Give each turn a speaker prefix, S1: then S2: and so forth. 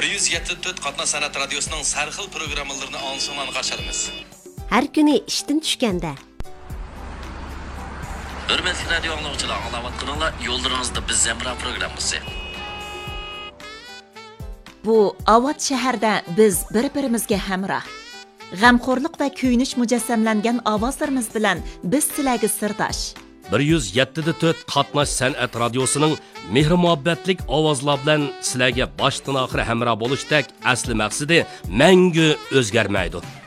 S1: 107.4 Qatna Sanat Radiosu'nun sarxil programmalarını ansınan qaşarımız.
S2: Her günü işten düşkende.
S3: Hürmetli radyo anlayıcılar, anlavatqınlar, yollarınızda biz Zemra programımızı.
S4: Bu Avat şəhərdə biz bir-birimizga hamroh. G'amxo'rlik va kuyinish mujassamlangan ovozlarimiz bilan biz sizlarga sirdosh.
S5: 107.4 Qatnash San'at Radiosu'nun mehr-muhabbatlik ovozlar bilan sizlarga boshdan oxir hamroh bo'lishdek asli maqsadi mangu o'zgarmaydi.